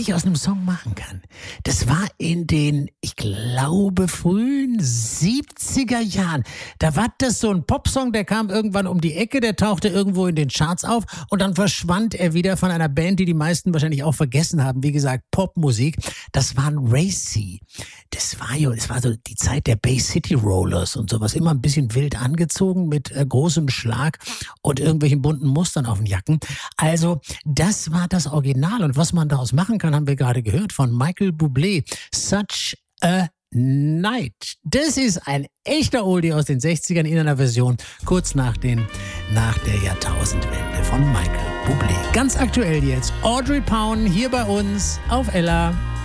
ich aus einem Song machen kann. Das war in den, ich glaube, frühen 70er Jahren. Da war das so ein Popsong, der kam irgendwann um die Ecke, der tauchte irgendwo in den Charts auf und dann verschwand er wieder von einer Band, die die meisten wahrscheinlich auch vergessen haben. Wie gesagt, Popmusik. Das waren Racy. Das war so die Zeit der Bay City Rollers und sowas. Immer ein bisschen wild angezogen mit großem Schlag und irgendwelchen bunten Mustern auf den Jacken. Also, das war das Original. Und was man daraus machen kann, haben wir gerade gehört von Michael Bublé. Such a Night. Das ist ein echter Oldie aus den 60ern in einer Version kurz nach der Jahrtausendwende von Michael Bublé. Ganz aktuell jetzt Audrey Paun hier bei uns auf Ella.